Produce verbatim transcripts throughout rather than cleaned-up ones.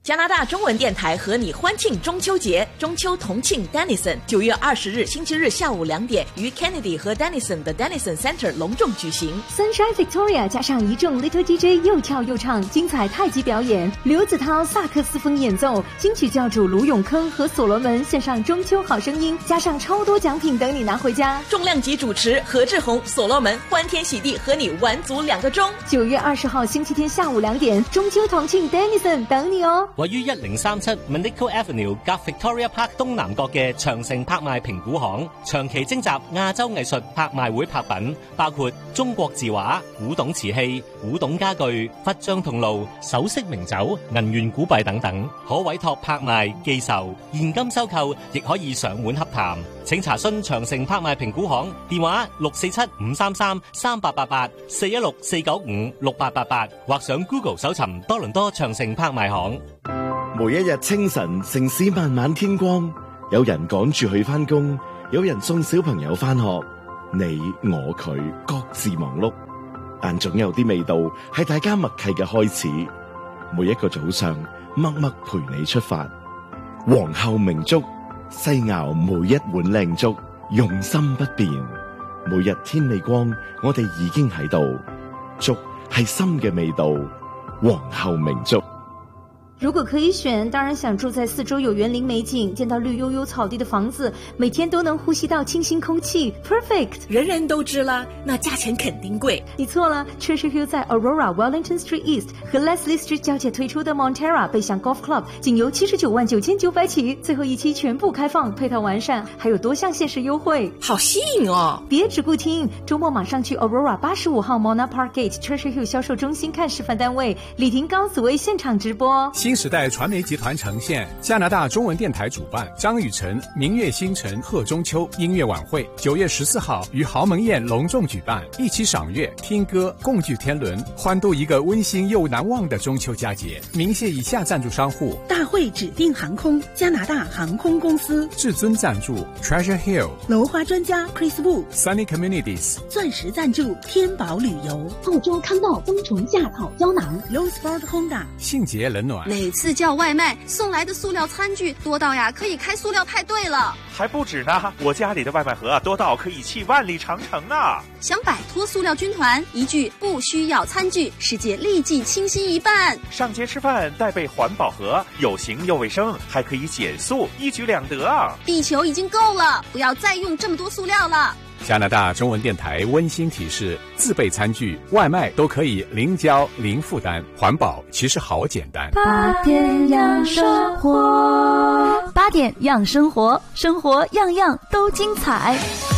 加拿大中文电台和你欢庆中秋节，中秋同庆 Denison， 九月二十日星期日下午两点于 Kennedy 和 Denison 的 Denison Center 隆重举行。 Sunshine Victoria 加上一众 Little D J 又跳又唱，精彩太极表演，刘子涛萨克斯风演奏，金曲教主卢永坑和所罗门献上中秋好声音，加上超多奖品等你拿回家。 重量级主持何志宏、所罗门欢天喜地和你玩足两个钟。 九月二十号星期天下午两點，中秋同慶 Denison 等你哦。 位於一零三七 Manico Avenue 夾 Victoria Park 東南角嘅長城拍賣評估行，長期徵集亞洲藝術拍賣會拍品，包括中國字畫、古董瓷器、古董家具、佛像銅爐、首飾名酒、銀元古幣等等，可委託拍賣、寄售、現金收購，亦可以上門洽談。請查詢長城拍賣評估行電話六四七五三三三八八八四一六四九五六八八八，或上 Google 搜尋多倫多長城拍賣行。 每一日清晨，城市慢慢天光，有人趕住去返工，有人送小朋友返學，你我佢各自忙碌，但總有啲味道係大家默契嘅開始。每一個早上，默默陪你出發。皇后明粥，細熬每一碗靚粥，用心不變。每日天未光，我哋已經喺度。粥係心嘅味道，皇后明粥。 如果可以选，当然想住在四周有园林美景，见到绿油油草地的房子，每天都能呼吸到清新空气 ，perfect。 人人都知啦，那价钱肯定贵。 你错了 ，Treasure Hill 在 Aurora Wellington Street East 和 Leslie Street 交界推出的 Montera 贝享 Golf Club， 仅由七十九万九千九百起，最后一期全部开放，配套完善，还有多项限时优惠， 好吸引哦！ 别只顾听，周末马上去 Aurora 八十五号 Mona Park Gate Treasure Hill 销售中心看示范单位，李廷高紫薇现场直播。 新时代传媒集团呈现，加拿大中文电台主办，张雨晨明月星辰贺中秋音乐晚会，九月十四号于豪门宴隆重举办，一起赏月、听歌、共聚天伦，欢度一个温馨又难忘的中秋佳节。鸣谢以下赞助商户： 大会指定航空、加拿大航空公司； 至尊赞助 Treasure Hill； 楼花专家 Chris Wu；Sunny Communities； 钻石赞助天宝旅游； 澳洲康道冬虫夏草胶囊 ；Roseford Honda； 信捷冷暖。 每次叫外卖送来的塑料餐具多到呀可以开塑料派对了。 还不止呢，我家里的外卖盒多到可以去万里长城呢。 想摆脱塑料军团，一句不需要餐具，世界立即清新一半。 上街吃饭带备环保盒，有型又卫生，还可以减速，一举两得啊！ 地球已经够了，不要再用这么多塑料了。 加拿大中文电台温馨提示：自备餐具、外卖都可以零交零负担，环保其实好简单。 八点养生活， 八点养生活，生活样样都精彩。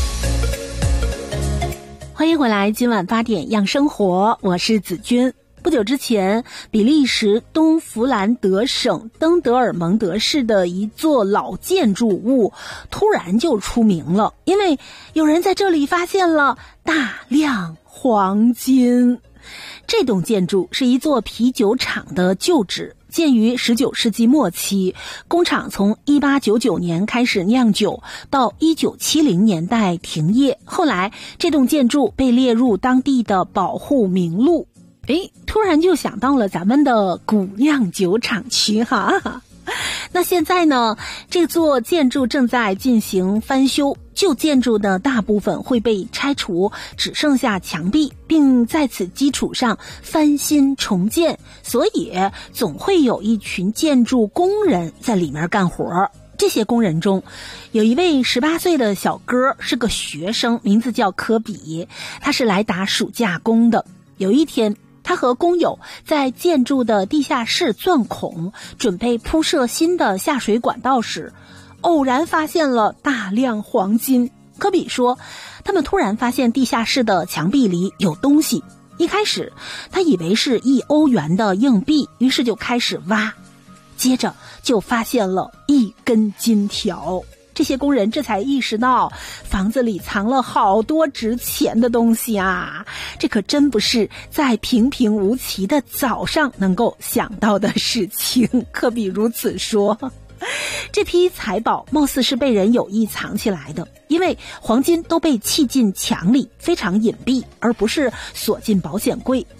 欢迎回来，今晚八点养生活，我是子君。不久之前，比利时东弗兰德省登德尔蒙德市的一座老建筑物突然就出名了，因为有人在这里发现了大量黄金。这栋建筑是一座啤酒厂的旧址，建于十九世纪末期，工厂从一八九九年开始酿酒，到一九七零年代停业，后来这栋建筑被列入当地的保护名录。诶，突然就想到了咱们的古酿酒厂区哈。那现在呢，这座建筑正在进行翻修，旧建筑的大部分会被拆除，只剩下墙壁，并在此基础上翻新重建，所以总会有一群建筑工人在里面干活。这些工人中，有一位十八岁的小哥，是个学生，名字叫科比，他是来打暑假工的。有一天，他和工友在建筑的地下室钻孔，准备铺设新的下水管道时，偶然发现了大量黄金。科比说，他们突然发现地下室的墙壁里有东西，一开始他以为是一欧元的硬币，于是就开始挖，接着就发现了一根金条。这些工人这才意识到房子里藏了好多值钱的东西啊，这可真不是在平平无奇的早上能够想到的事情。科比如此说。这批财宝貌似是被人有意藏起来的，因为黄金都被砌进墙里，非常隐蔽，而不是锁进保险柜。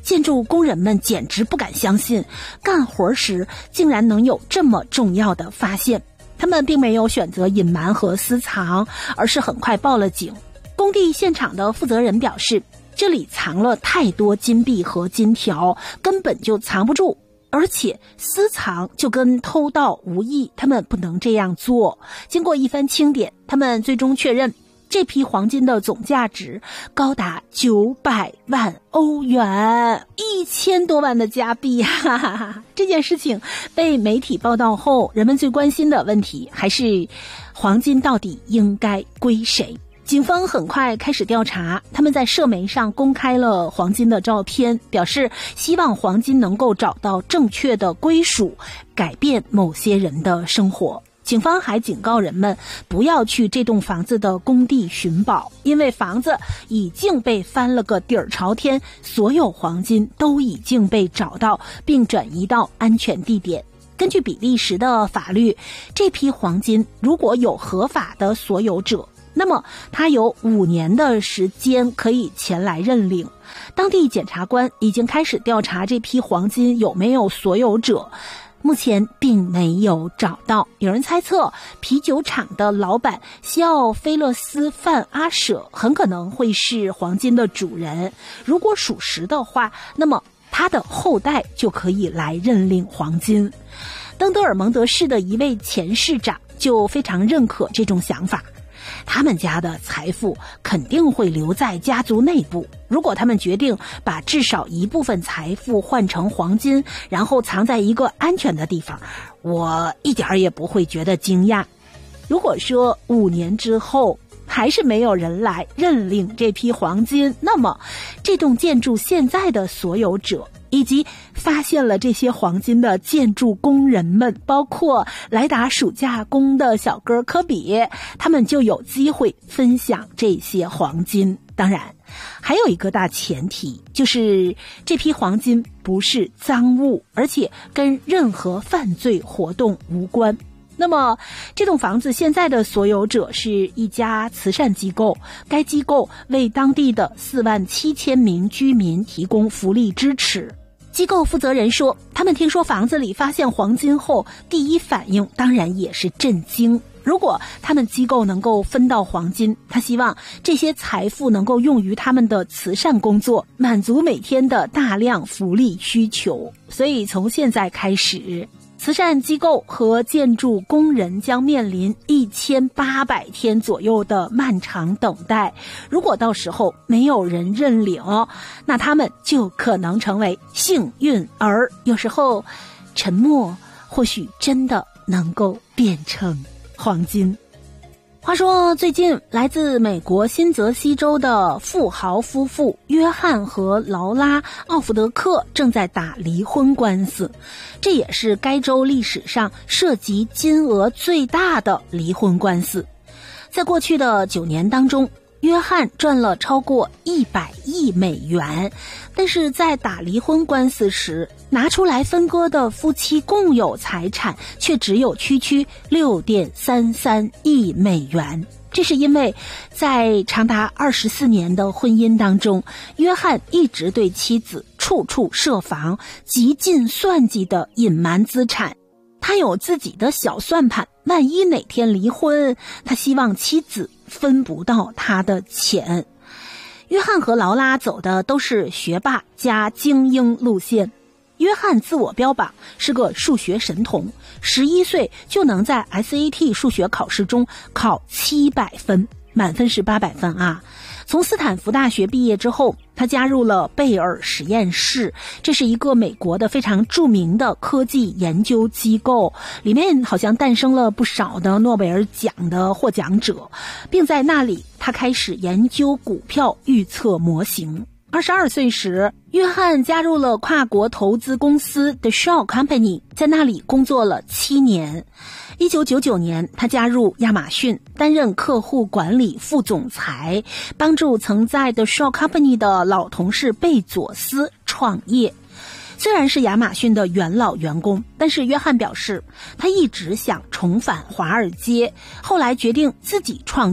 建筑工人们简直不敢相信，干活时竟然能有这么重要的发现。他们并没有选择隐瞒和私藏，而是很快报了警。工地现场的负责人表示，这里藏了太多金币和金条，根本就藏不住，而且私藏就跟偷盗无异，他们不能这样做。经过一番清点，他们最终确认这批黄金的总价值高达九百万欧元，一千多万的加币哈哈哈。这件事情被媒体报道后，人们最关心的问题还是黄金到底应该归谁。警方很快开始调查，他们在社媒上公开了黄金的照片，表示希望黄金能够找到正确的归属，改变某些人的生活。警方还警告人们不要去这栋房子的工地寻宝，因为房子已经被翻了个底儿朝天，所有黄金都已经被找到并转移到安全地点。根据比利时的法律，这批黄金如果有合法的所有者，那么他有五年的时间可以前来认领。当地检察官已经开始调查这批黄金有没有所有者，目前并没有找到。有人猜测啤酒厂的老板西奥菲勒斯范阿舍很可能会是黄金的主人，如果属实的话，那么他的后代就可以来认领黄金。登德尔蒙德市的一位前市长就非常认可这种想法，他们家的财富肯定会留在家族内部，如果他们决定把至少一部分财富换成黄金，然后藏在一个安全的地方，我一点也不会觉得惊讶。如果说五年之后还是没有人来认领这批黄金，那么这栋建筑现在的所有者以及发现了这些黄金的建筑工人们，包括来打暑假工的小哥科比，他们就有机会分享这些黄金。当然还有一个大前提，就是这批黄金不是赃物，而且跟任何犯罪活动无关。那么这栋房子现在的所有者是一家慈善机构，该机构为当地的四万七千名居民提供福利支持。机构负责人说，他们听说房子里发现黄金后，第一反应当然也是震惊。如果他们机构能够分到黄金，他希望这些财富能够用于他们的慈善工作，满足每天的大量福利需求。所以从现在开始，慈善机构和建筑工人将面临一千八百天左右的漫长等待。如果到时候没有人认领，那他们就可能成为幸运儿。有时候，沉默或许真的能够变成黄金。话说最近来自美国新泽西州的富豪夫妇约翰和劳拉·奥弗德克正在打离婚官司，这也是该州历史上涉及金额最大的离婚官司。在过去的九年当中，约翰赚了超过一百亿美元，但是在打离婚官司时，拿出来分割的夫妻共有财产却只有区区 六点三三亿美元。这是因为在长达二十四年的婚姻当中，约翰一直对妻子处处设防，极尽算计的隐瞒资产。他有自己的小算盘，万一哪天离婚，他希望妻子分不到他的钱。约翰和劳拉走的都是学霸加精英路线。约翰自我标榜是个数学神童，十一岁就能在 S A T 数学考试中考七百分，满分是八百分啊。从斯坦福大学毕业之后，他加入了贝尔实验室，这是一个美国的非常著名的科技研究机构，里面好像诞生了不少的诺贝尔奖的获奖者，并在那里他开始研究股票预测模型。二十二岁时，约翰加入了跨国投资公司 The Shaw Company， 在那里工作了七年。一九九九年，他加入亚马逊，担任客户管理副总裁，帮助曾在 The Shaw Company 的老同事贝佐斯创业。虽然是亚马逊的元老员工，但是约翰表示，他一直想重返华尔街，后来决定自己创业。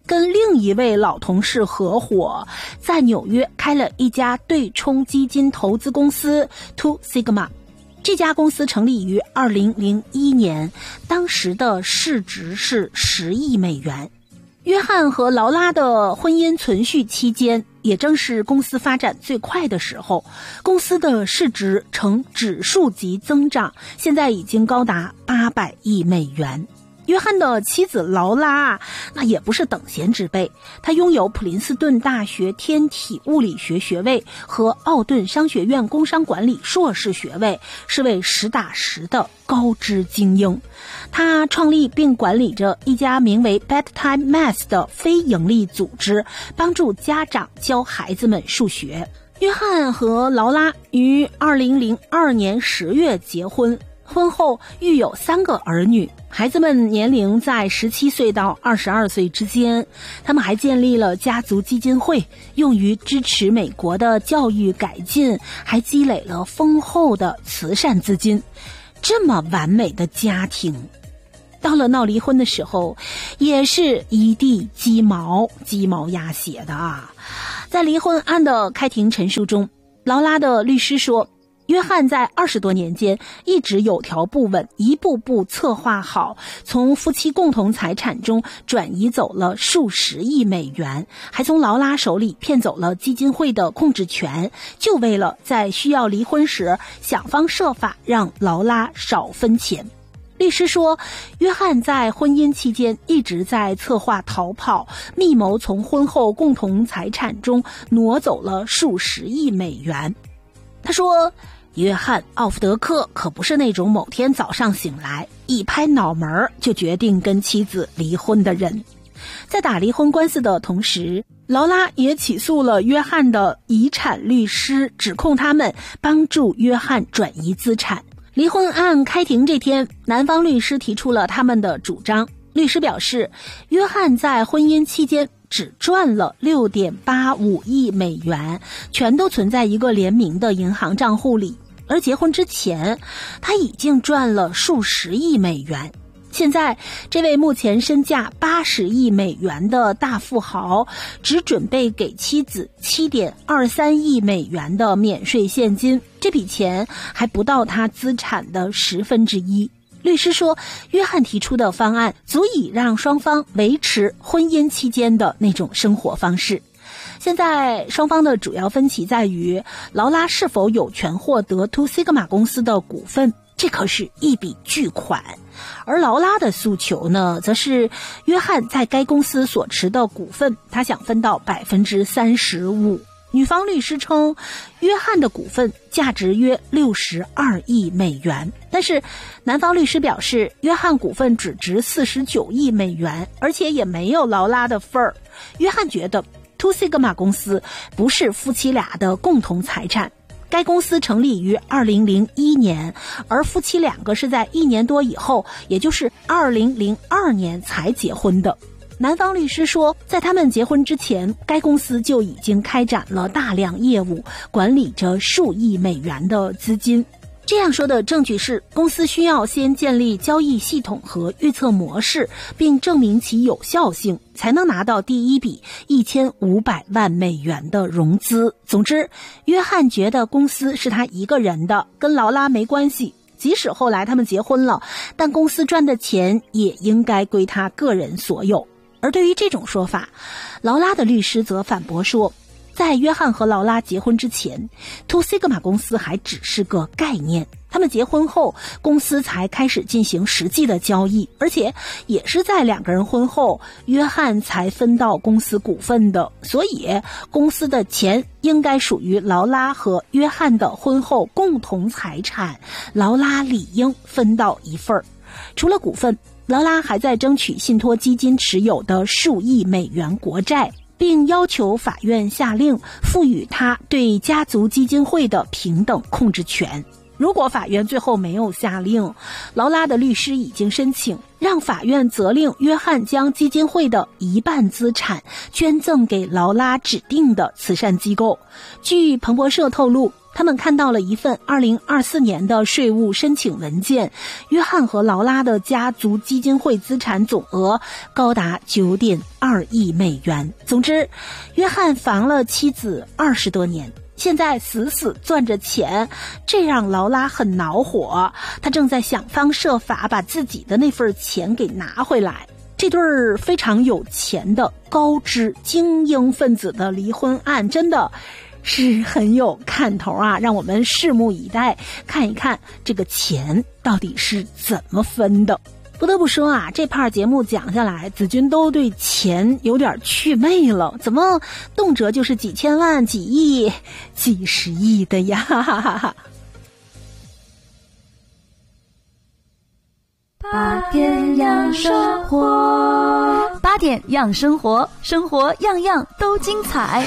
跟另一位老同事合伙，在纽约开了一家对冲基金投资公司 Two Sigma。这家公司成立于二零零一年，当时的市值是十亿美元。约翰和劳拉的婚姻存续期间，也正是公司发展最快的时候，公司的市值呈指数级增长，现在已经高达八百亿美元。约翰的妻子劳拉那也不是等闲之辈，她拥有普林斯顿大学天体物理学学位和奥顿商学院工商管理硕士学位，是位实打实的高知精英。她创立并管理着一家名为 Bedtime Math 的非营利组织，帮助家长教孩子们数学。约翰和劳拉于二零零二年十月结婚，婚后育有三个儿女，孩子们年龄在十七岁到二十二岁之间。他们还建立了家族基金会，用于支持美国的教育改进，还积累了丰厚的慈善资金。这么完美的家庭，到了闹离婚的时候，也是一地鸡毛，鸡毛鸭血的啊！在离婚案的开庭陈述中，劳拉的律师说，约翰在二十多年间一直有条不紊，一步步策划好，从夫妻共同财产中转移走了数十亿美元，还从劳拉手里骗走了基金会的控制权，就为了在需要离婚时想方设法让劳拉少分钱。律师说，约翰在婚姻期间一直在策划逃跑，密谋从婚后共同财产中挪走了数十亿美元。他说，约翰·奥夫德克可不是那种某天早上醒来一拍脑门就决定跟妻子离婚的人。在打离婚官司的同时，劳拉也起诉了约翰的遗产律师，指控他们帮助约翰转移资产。离婚案开庭这天，男方律师提出了他们的主张。律师表示，约翰在婚姻期间只赚了 六点八五亿美元，全都存在一个联名的银行账户里，而结婚之前他已经赚了数十亿美元。现在这位目前身价八十亿美元的大富豪只准备给妻子 七点二三亿美元的免税现金，这笔钱还不到他资产的十分之一。律师说，约翰提出的方案足以让双方维持婚姻期间的那种生活方式。现在双方的主要分歧在于，劳拉是否有权获得 Two Sigma 公司的股份，这可是一笔巨款。而劳拉的诉求呢，则是约翰在该公司所持的股份，他想分到 百分之三十五。女方律师称，约翰的股份价值约六十二亿美元，但是男方律师表示，约翰股份只值四十九亿美元，而且也没有劳拉的份儿。约翰觉得 Two Sigma 公司不是夫妻俩的共同财产。该公司成立于二零零一年，而夫妻两个是在一年多以后，也就是二零零二年才结婚的。男方律师说，在他们结婚之前，该公司就已经开展了大量业务，管理着数亿美元的资金。这样说的证据是，公司需要先建立交易系统和预测模式，并证明其有效性，才能拿到第一笔一千五百万美元的融资。总之，约翰觉得公司是他一个人的，跟劳拉没关系。即使后来他们结婚了，但公司赚的钱也应该归他个人所有。而对于这种说法，劳拉的律师则反驳说，在约翰和劳拉结婚之前 Two Sigma 公司还只是个概念，他们结婚后公司才开始进行实际的交易，而且也是在两个人婚后，约翰才分到公司股份的，所以公司的钱应该属于劳拉和约翰的婚后共同财产，劳拉理应分到一份儿。除了股份，劳拉还在争取信托基金持有的数亿美元国债，并要求法院下令赋予他对家族基金会的平等控制权。如果法院最后没有下令，劳拉的律师已经申请让法院责令约翰将基金会的一半资产捐赠给劳拉指定的慈善机构。据彭博社透露， 他们看到了一份二零二四年的税务申请文件，约翰和劳拉的家族基金会资产总额高达 九点二亿美元。总之，约翰防了妻子二十多年，现在死死攥着钱，这让劳拉很恼火。她正在想方设法把自己的那份钱给拿回来。这对儿非常有钱的高知精英分子的离婚案真的是很有看头啊，让我们拭目以待，看一看这个钱到底是怎么分的。不得不说啊，这part节目讲下来，子君都对钱有点祛魅了，怎么动辄就是几千万、几亿、几十亿的呀？ 八点养生活，八点养生活，生活样样都精彩。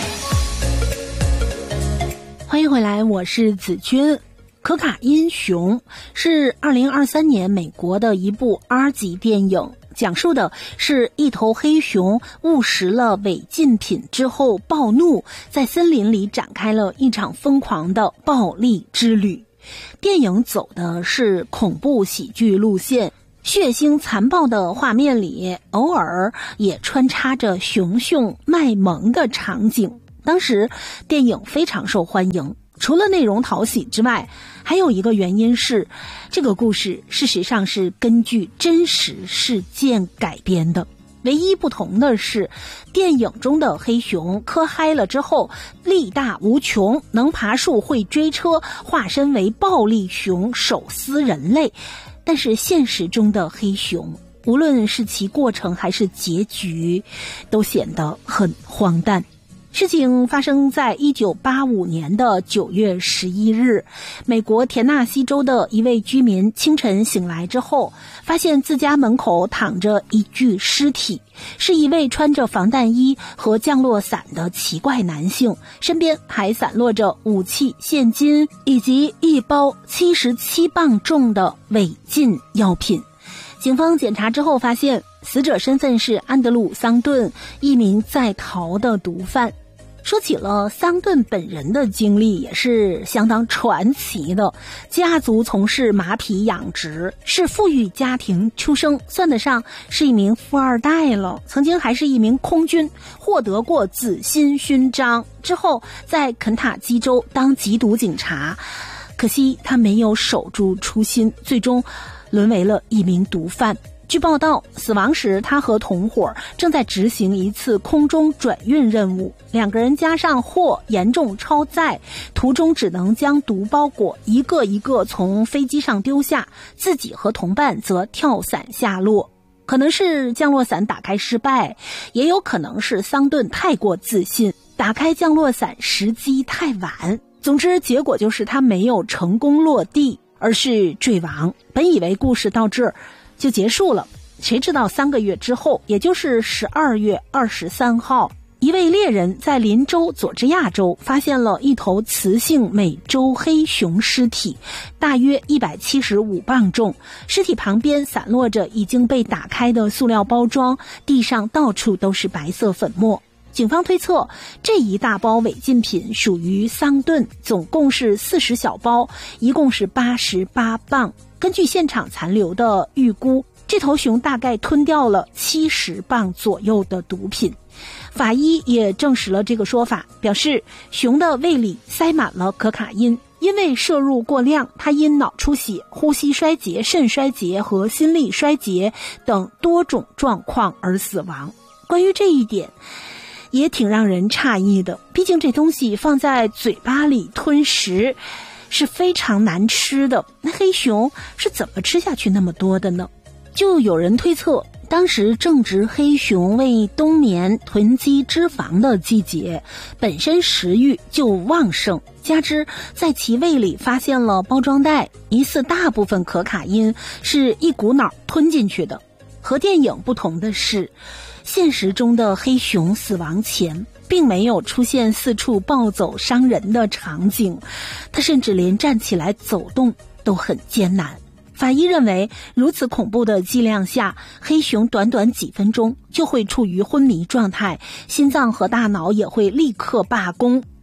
欢迎回来，我是子君。可卡因熊是二零二三年美国的一部 R 级电影，讲述的是一头黑熊误食了违禁品之后暴怒，在森林里展开了一场疯狂的暴力之旅。电影走的是恐怖喜剧路线，血腥残暴的画面里偶尔也穿插着熊熊卖萌的场景。当时电影非常受欢迎，除了内容讨喜之外，还有一个原因是这个故事事实上是根据真实事件改编的。唯一不同的是，电影中的黑熊磕嗨了之后力大无穷，能爬树会追车，化身为暴力熊手撕人类。但是现实中的黑熊，无论是其过程还是结局，都显得很荒诞。事情发生在一九八五年的九月十一日，美国田纳西州的一位居民清晨醒来之后，发现自家门口躺着一具尸体，是一位穿着防弹衣和降落伞的奇怪男性，身边还散落着武器、现金以及一包七十七磅重的违禁药品。警方检查之后发现，死者身份是安德鲁·桑顿，一名在逃的毒贩。说起了桑顿本人的经历，也是相当传奇的。家族从事马匹养殖，是富裕家庭出生，算得上是一名富二代了。曾经还是一名空军，获得过紫心勋章。之后在肯塔基州当缉毒警察，可惜他没有守住初心，最终沦为了一名毒贩。据报道，死亡时他和同伙正在执行一次空中转运任务，两个人加上货严重超载，途中只能将毒包裹一个一个从飞机上丢下，自己和同伴则跳伞下落。可能是降落伞打开失败，也有可能是桑顿太过自信，打开降落伞时机太晚。总之结果就是他没有成功落地，而是坠亡。本以为故事到这儿就结束了，谁知道三个月之后，也就是十二月二十三号，一位猎人在邻州佐治亚州发现了一头雌性美洲黑熊尸体，大约一百七十五磅重，尸体旁边散落着已经被打开的塑料包装，地上到处都是白色粉末。警方推测，这一大包违禁品属于桑顿，总共是四十小包，一共是八十八磅。根据现场残留的预估，这头熊大概吞掉了七十磅左右的毒品。法医也证实了这个说法，表示熊的胃里塞满了可卡因，因为摄入过量，它因脑出血、呼吸衰竭、肾衰竭和心力衰竭等多种状况而死亡。关于这一点也挺让人诧异的，毕竟这东西放在嘴巴里吞食是非常难吃的，那黑熊是怎么吃下去那么多的呢？就有人推测，当时正值黑熊为冬眠囤积脂肪的季节，本身食欲就旺盛，加之在其胃里发现了包装袋，疑似大部分可卡因是一股脑吞进去的。和电影不同的是，现实中的黑熊死亡前并没有出现四处暴走伤人的场景，他甚至连站起来走动都很艰难。法医认为，如此恐怖的剂量下，黑熊短短几分钟就会处于昏迷状态，心脏和大脑也会立刻罢工。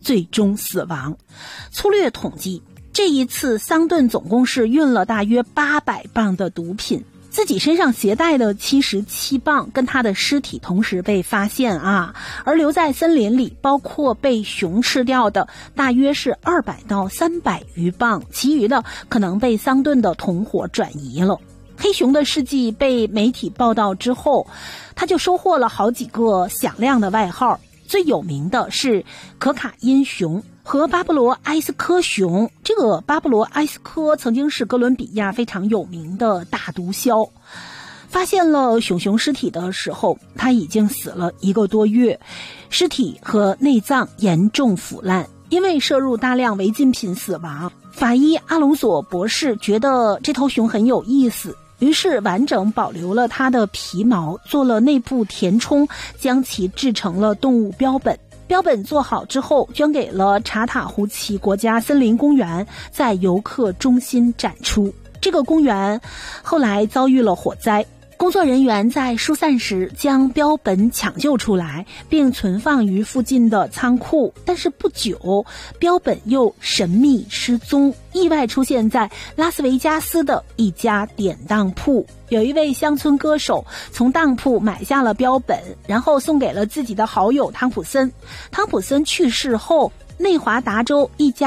最终死亡。粗略统计，这一次桑顿总共是运了大约八百磅的毒品，自己身上携带的七十七磅跟他的尸体同时被发现啊，而留在森林里包括被熊吃掉的大约是二百到三百余磅，其余的可能被桑顿的同伙转移了。黑熊的事迹被媒体报道之后，他就收获了好几个响亮的外号，最有名的是可卡因熊和巴布罗埃斯科熊。这个巴布罗埃斯科曾经是哥伦比亚非常有名的大毒枭。发现了熊熊尸体的时候，他已经死了一个多月，尸体和内脏严重腐烂，因为摄入大量违禁品死亡。法医阿隆索博士觉得这头熊很有意思，于是完整保留了它的皮毛，做了内部填充，将其制成了动物标本。标本做好之后，捐给了查塔胡奇国家森林公园，在游客中心展出。这个公园后来遭遇了火灾，工作人员在疏散时将标本抢救出来，并存放于附近的仓库，但是不久标本又神秘失踪，意外出现在拉斯维加斯的一家典当铺。有一位乡村歌手从当铺买下了标本，然后送给了自己的好友汤普森。汤普森去世后，内华达州一家